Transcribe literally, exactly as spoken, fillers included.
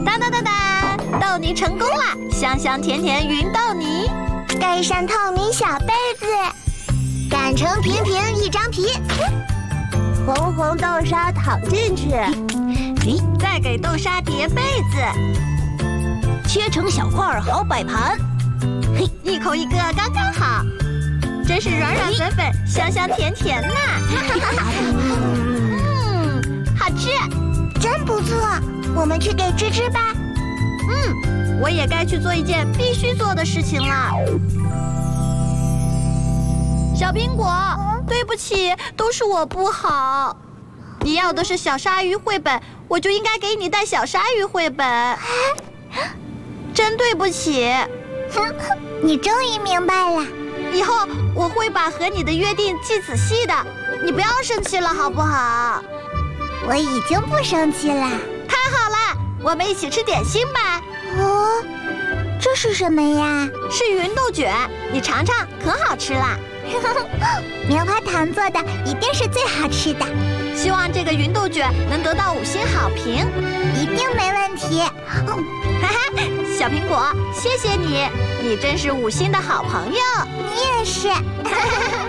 当当当当，豆泥成功了！香香甜甜芸豆泥， 盖上透明小被子，擀成平平一张皮，红红豆沙躺进去， 咦，再给豆沙叠被子， 切成小块好摆盘， 嘿，一口一个刚刚好，真是软软粉粉，香香甜甜呐！嗯，好吃， 真不错。我们去给芝芝吧。 嗯，我也该去做一件必须做的事情了。小苹果，对不起，都是我不好。你要的是小鲨鱼绘本，我就应该给你带小鲨鱼绘本。真对不起。 你终于明白了。 以后我会把和你的约定记仔细的，你不要生气了好不好？ 我已经不生气了。 太好了，我们一起吃点心吧。 哦，这是什么呀？ 是芸豆卷，你尝尝，可好吃啦。 棉花糖做的一定是最好吃的。 希望这个芸豆卷能得到五星好评。 一定没问题。 嗯，哈哈，小苹果，谢谢你，你真是五星的好朋友。 你也是。